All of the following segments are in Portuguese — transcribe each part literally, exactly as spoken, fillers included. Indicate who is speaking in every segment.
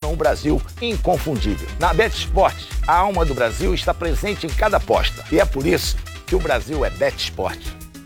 Speaker 1: deixam o Brasil inconfundível. Na BetSport, a alma do Brasil está presente em cada aposta. E é por isso que o Brasil é BetSport.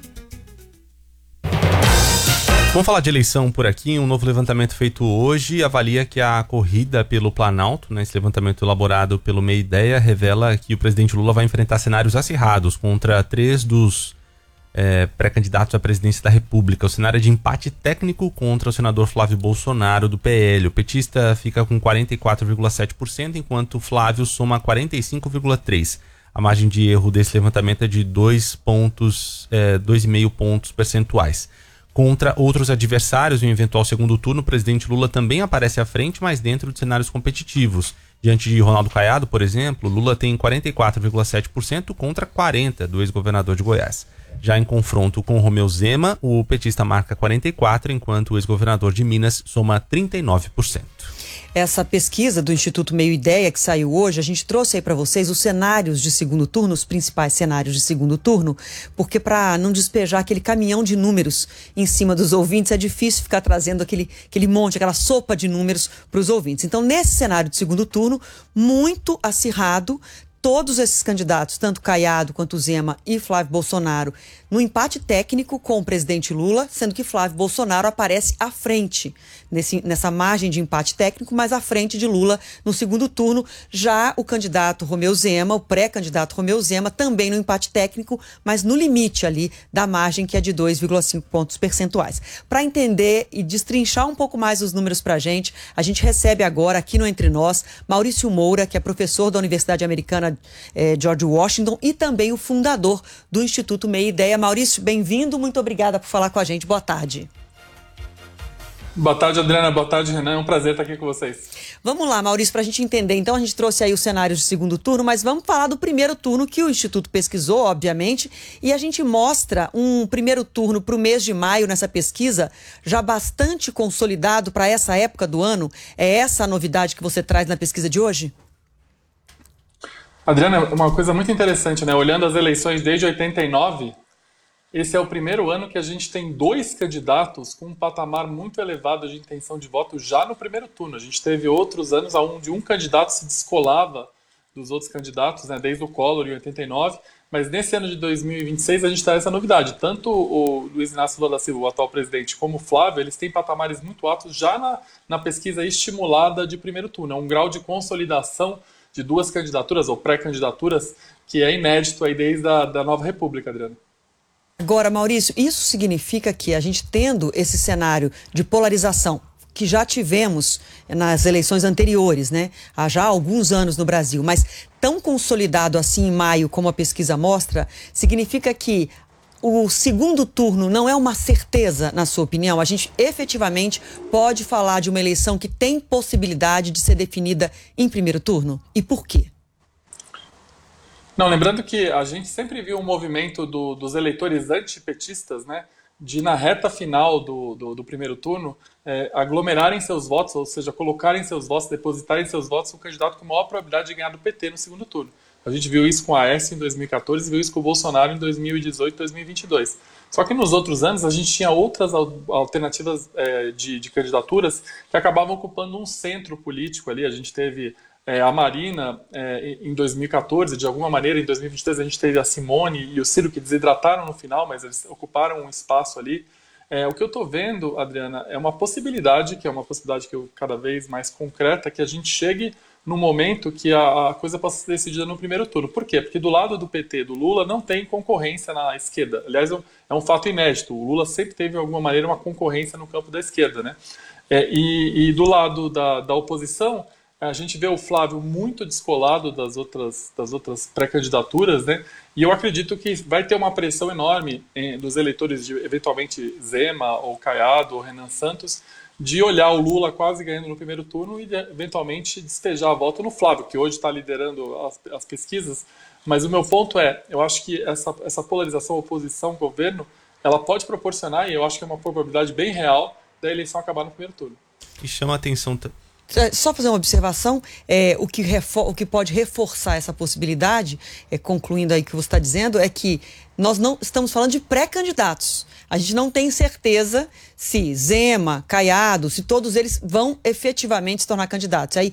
Speaker 2: Vamos falar de eleição por aqui. Um novo levantamento feito hoje avalia que a corrida pelo Planalto, né, esse levantamento elaborado pelo Meia Ideia, revela que o presidente Lula vai enfrentar cenários acirrados contra três dos é, pré-candidatos à presidência da República. O cenário é de empate técnico contra o senador Flávio Bolsonaro, do P L. O petista fica com quarenta e quatro vírgula sete por cento, enquanto Flávio soma quarenta e cinco vírgula três por cento. A margem de erro desse levantamento é de dois pontos, é, dois vírgula cinco pontos percentuais. Contra outros adversários, em um eventual segundo turno, o presidente Lula também aparece à frente, mas dentro de cenários competitivos. Diante de Ronaldo Caiado, por exemplo, Lula tem quarenta e quatro vírgula sete por cento contra quarenta por cento do ex-governador de Goiás. Já em confronto com Romeu Zema, o petista marca quarenta e quatro por cento, enquanto o ex-governador de Minas soma trinta e nove por cento.
Speaker 3: Essa pesquisa do Instituto Meia Ideia que saiu hoje, a gente trouxe aí para vocês os cenários de segundo turno, os principais cenários de segundo turno, porque para não despejar aquele caminhão de números em cima dos ouvintes, é difícil ficar trazendo aquele, aquele monte, aquela sopa de números para os ouvintes. Então, nesse cenário de segundo turno, muito acirrado, todos esses candidatos, tanto Caiado quanto Zema e Flávio Bolsonaro, no empate técnico com o presidente Lula, sendo que Flávio Bolsonaro aparece à frente, nesse, nessa margem de empate técnico, mas à frente de Lula no segundo turno. Já o candidato Romeu Zema, o pré-candidato Romeu Zema, também no empate técnico, mas no limite ali da margem, que é de dois vírgula cinco pontos percentuais. Para entender e destrinchar um pouco mais os números para a gente, a gente recebe agora aqui no Entre Nós Maurício Moura, que é professor da Universidade Americana eh, George Washington e também o fundador do Instituto Meia Ideia. Maurício, bem-vindo, muito obrigada por falar com a gente. Boa tarde.
Speaker 4: Boa tarde, Adriana. Boa tarde, Renan. É um prazer estar aqui com vocês.
Speaker 3: Vamos lá, Maurício, para a gente entender. Então, a gente trouxe aí os cenários de segundo turno, mas vamos falar do primeiro turno que o Instituto pesquisou, obviamente, e a gente mostra um primeiro turno para o mês de maio nessa pesquisa, já bastante consolidado para essa época do ano. É essa a novidade que você traz na pesquisa de hoje?
Speaker 4: Adriana, uma coisa muito interessante, né? Olhando as eleições desde oitenta e nove... esse é o primeiro ano que a gente tem dois candidatos com um patamar muito elevado de intenção de voto já no primeiro turno. A gente teve outros anos onde um candidato se descolava dos outros candidatos, né, desde o Collor em oitenta e nove, mas nesse ano de dois mil e vinte e seis a gente tem essa novidade. Tanto o Luiz Inácio Lula da Silva, o atual presidente, como o Flávio, eles têm patamares muito altos já na, na pesquisa estimulada de primeiro turno. É um grau de consolidação de duas candidaturas, ou pré-candidaturas, que é inédito aí desde a da Nova República, Adriana.
Speaker 3: Agora, Maurício, isso significa que a gente tendo esse cenário de polarização que já tivemos nas eleições anteriores, né? Há já alguns anos no Brasil, mas tão consolidado assim em maio como a pesquisa mostra, significa que o segundo turno não é uma certeza, na sua opinião? A gente efetivamente pode falar de uma eleição que tem possibilidade de ser definida em primeiro turno? E por quê?
Speaker 4: Não, lembrando que a gente sempre viu um movimento do, dos eleitores antipetistas, né, de na reta final do, do, do primeiro turno é, aglomerarem seus votos, ou seja, colocarem seus votos, depositarem seus votos no candidato com maior probabilidade de ganhar do P T no segundo turno. A gente viu isso com a Aécio em dois mil e quatorze e viu isso com o Bolsonaro em dois mil e dezoito e dois mil e vinte e dois. Só que nos outros anos a gente tinha outras alternativas é, de, de candidaturas que acabavam ocupando um centro político ali. A gente teve é, a Marina é, em dois mil e quatorze, de alguma maneira em dois mil e vinte e três a gente teve a Simone e o Ciro, que desidrataram no final, mas eles ocuparam um espaço ali. É, o que eu estou vendo, Adriana, é uma possibilidade, que é uma possibilidade que eu cada vez mais concreta, que a gente chegue no momento que a, a coisa possa ser decidida no primeiro turno. Por quê? Porque do lado do P T, do Lula, não tem concorrência na esquerda. Aliás, é um, é um fato inédito. O Lula sempre teve, de alguma maneira, uma concorrência no campo da esquerda, né? É, e, e do lado da, da oposição, a gente vê o Flávio muito descolado das outras, das outras pré-candidaturas, né? E eu acredito que vai ter uma pressão enorme em, dos eleitores de, eventualmente, Zema, ou Caiado, ou Renan Santos, de olhar o Lula quase ganhando no primeiro turno e, de, eventualmente, despejar a volta no Flávio, que hoje está liderando as, as pesquisas. Mas o meu ponto é, eu acho que essa, essa polarização oposição-governo, ela pode proporcionar, e eu acho que é uma probabilidade bem real, da eleição acabar no primeiro turno.
Speaker 2: E chama a atenção...
Speaker 3: Só fazer uma observação, é, o, que refor- o que pode reforçar essa possibilidade, é, concluindo aí o que você está dizendo, é que nós não estamos falando de pré-candidatos. A gente não tem certeza se Zema, Caiado, se todos eles vão efetivamente se tornar candidatos. Aí